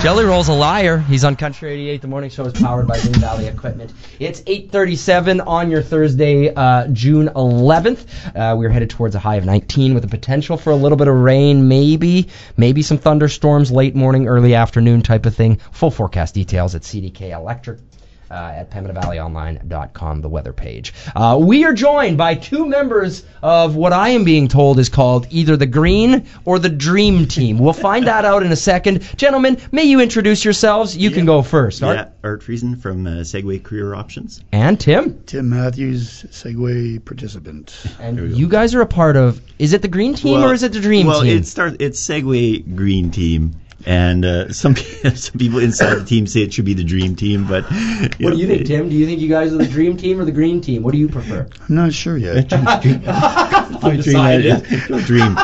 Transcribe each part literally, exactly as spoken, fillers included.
Jelly Roll's a liar. He's on Country eighty-eight. The morning show is powered by Green Valley Equipment. It's eight thirty-seven on your Thursday, uh, June eleventh. Uh, we're headed towards a high of nineteen with the potential for a little bit of rain, maybe. Maybe some thunderstorms late morning, early afternoon type of thing. Full forecast details at C D K Electric. Uh, at Pembina Valley Online dot com, the weather page. Uh, we are joined by two members of what I am being told is called either the Green or the Dream Team. We'll find that out in a second. Gentlemen, may you introduce yourselves? You yeah. can go first. Art? Yeah, Art Friesen from uh, Segway Career Options. And Tim? Tim Matthews, Segway participant. And you guys are a part of, is it the Green Team well, or is it the Dream well, Team? Well, it start, it's Segway Green Team. And uh, some some people inside the team say it should be the Dream Team, but you what know, do you think, Tim? Do you think you guys are the Dream Team or the Green Team? What do you prefer? I'm not sure yet. Dream. Dream.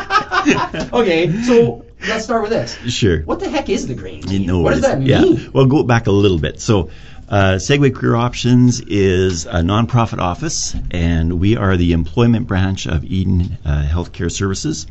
Okay, so let's start with this. Sure. What the heck is the Green Team? No, what does that mean? Yeah. Well, go back a little bit. So, uh, Segway Career Options is a nonprofit office, and we are the employment branch of Eden uh, Healthcare Services.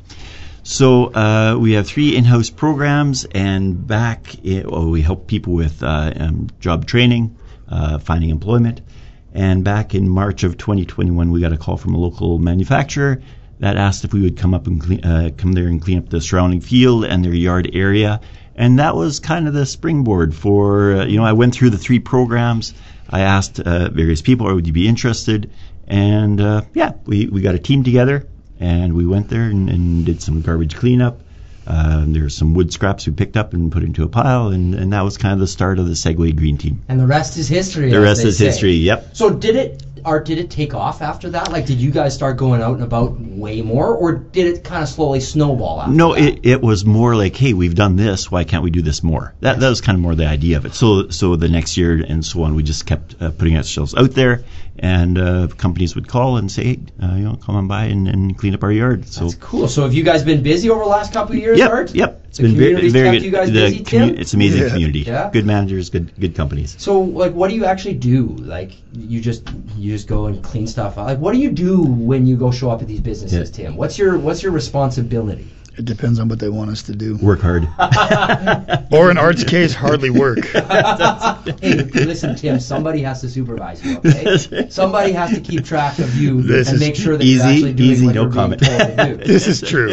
So uh, we have three in-house programs, and back in, well, we help people with uh, um, job training, uh, finding employment. And back in March of twenty twenty-one, we got a call from a local manufacturer that asked if we would come up and clean, uh, come there and clean up the surrounding field and their yard area. And that was kind of the springboard for, uh, you know, I went through the three programs. I asked uh, various people, would you be interested? And uh, yeah, we, we got a team together. And we went there and, and did some garbage cleanup. Uh, there were some wood scraps we picked up and put into a pile, and, and that was kind of the start of the Segway Green Team. And the rest is history. The rest is say. history, yep. So did it, or did it take off after that? Like, did you guys start going out and about way more, or did it kind of slowly snowball after no, that? No, it, it was more like, hey, we've done this, why can't we do this more? That that was kind of more the idea of it. So so the next year and so on, we just kept uh, putting ourselves out there. And uh, companies would call and say, hey, uh, you know, come on by and, and clean up our yard. So that's cool. So have you guys been busy over the last couple of years, yep, Art? Yep. It's the been very, very kept good. You guys the busy, commu- Tim? It's an amazing yeah. community. Yeah. Good managers, good good companies. So, like, what do you actually do? Like, you just you just go and clean stuff out. Like, what do you do when you go show up at these businesses, yeah. Tim? What's your what's your responsibility? It depends on what they want us to do. Work hard. Or in Art's case, hardly work. Hey, listen, Tim, somebody has to supervise you, okay? Somebody has to keep track of you this and make sure that easy, you're actually doing easy, what no you're comment. being told to do. This is true.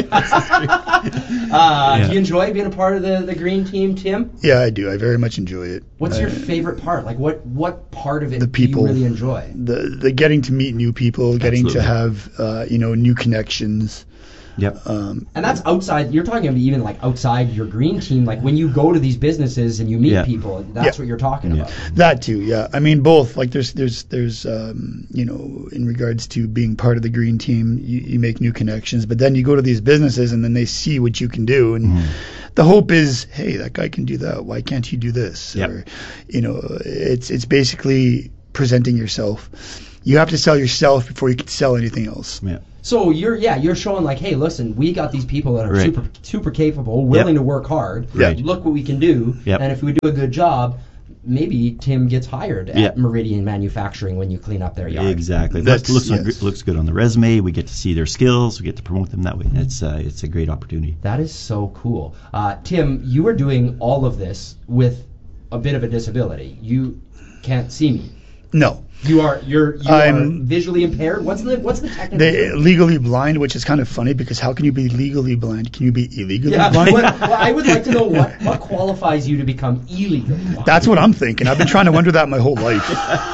uh, yeah. Do you enjoy being a part of the, the Green Team, Tim? Yeah, I do. I very much enjoy it. What's I, your favorite part? Like, what, what part of it the people, do you really enjoy? The, the getting to meet new people, getting Absolutely. to have, uh, you know, new connections. Yep. Um, and that's outside, you're talking about even like outside your Green Team, like when you go to these businesses and you meet yeah. people, that's yeah. what you're talking yeah. about. That too, yeah. I mean, both. Like there's, there's, there's, um, you know, in regards to being part of the Green Team, you, you make new connections, but then you go to these businesses and then they see what you can do. And mm. the hope is, hey, that guy can do that. Why can't you do this? Yep. Or, you know, it's, it's basically presenting yourself. You have to sell yourself before you can sell anything else. Yeah. So you're yeah you're showing like, hey, listen, we got these people that are right. super super capable, willing yep. to work hard. Right. Look what we can do, yep. and if we do a good job, maybe Tim gets hired at yep. Meridian Manufacturing when you clean up their yard. Exactly. That looks yes. looks good on the resume. We get to see their skills. We get to promote them that way. It's uh, it's a great opportunity. That is so cool. Uh, Tim, you are doing all of this with a bit of a disability. You can't see me. No. You are you're you I'm, are visually impaired. What's the what's the technical? They legally blind, which is kind of funny because how can you be legally blind? Can you be illegally yeah, blind? Well, well, I would like to know what, what qualifies you to become illegally blind. That's what I'm thinking. I've been trying to wonder that my whole life.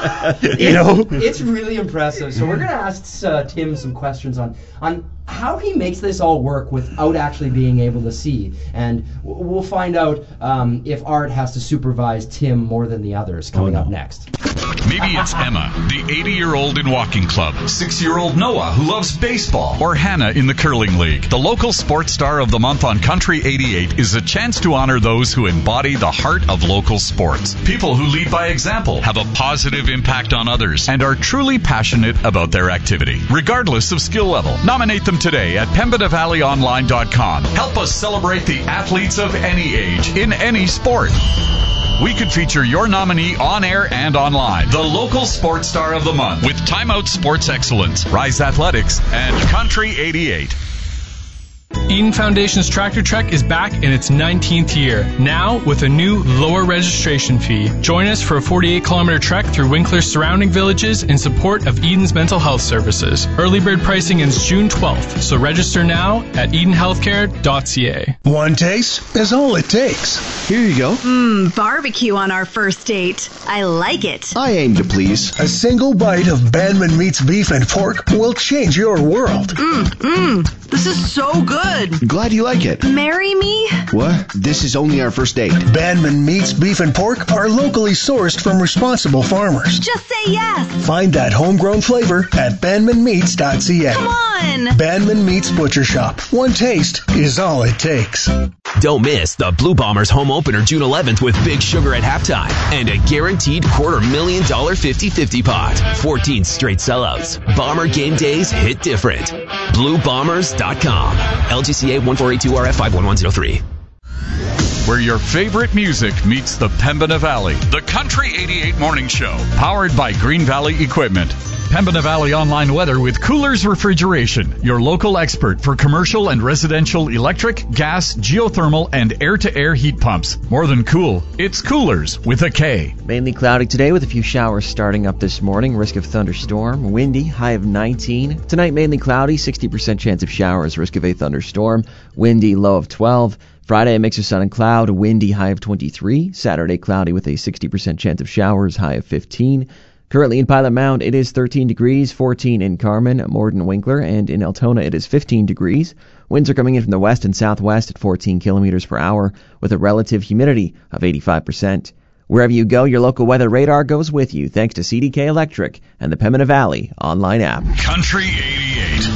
you know, it's really impressive. So we're gonna ask uh, Tim some questions on on how he makes this all work without actually being able to see, and w- we'll find out um, if Art has to supervise Tim more than the others coming oh, no. up next. Maybe it's Emma, the eighty-year-old in walking club, six-year-old Noah who loves baseball, or Hannah in the curling league. The local sports star of the month on Country eighty-eight is a chance to honor those who embody the heart of local sports. People who lead by example, have a positive impact on others, and are truly passionate about their activity, regardless of skill level. Nominate them today at Pembina Valley Online dot com. Help us celebrate the athletes of any age, in any sport. We could feature your nominee on air and online. The local sports star of the month with Time Out Sports Excellence, Rise Athletics, and Country eighty-eight. Eden Foundation's Tractor Trek is back in its nineteenth year, now with a new lower registration fee. Join us for a forty-eight kilometer trek through Winkler's surrounding villages in support of Eden's mental health services. Early bird pricing ends June twelfth, so register now at eden healthcare dot c a. One taste is all it takes. Here you go. Mmm, barbecue on our first date. I like it. I aim to please. A single bite of Bandman Meats Beef and Pork will change your world. Mmm, mmm. This is so good. Glad you like it. Marry me? What? This is only our first date. Bandman Meats Beef and Pork are locally sourced from responsible farmers. Just say yes. Find that homegrown flavor at bandman meats dot c a. Come on. Bandman Meats Butcher Shop. One taste is all it takes. Don't miss the Blue Bombers home opener June eleventh with Big Sugar at halftime and a guaranteed quarter million dollar fifty-fifty pot. fourteen straight sellouts. Bomber game days hit different. blue bombers dot com. L G C A one four eight two R F five one one zero three. Where your favorite music meets the Pembina Valley. The Country eighty-eight Morning Show. Powered by Green Valley Equipment. Pembina Valley Online Weather with Coolers Refrigeration. Your local expert for commercial and residential electric, gas, geothermal, and air-to-air heat pumps. More than cool, it's Coolers with a K. Mainly cloudy today with a few showers starting up this morning. Risk of thunderstorm. Windy, high of nineteen. Tonight mainly cloudy, sixty percent chance of showers. Risk of a thunderstorm. Windy, low of twelve. Friday, a mix of sun and cloud, windy, high of twenty-three. Saturday, cloudy with a sixty percent chance of showers, high of fifteen. Currently in Pilot Mound, it is thirteen degrees, fourteen in Carmen, Morden, Winkler, and in Altona it is fifteen degrees. Winds are coming in from the west and southwest at fourteen kilometers per hour with a relative humidity of eighty-five percent. Wherever you go, your local weather radar goes with you thanks to C D K Electric and the Pembina Valley online app. Country eighty-eight.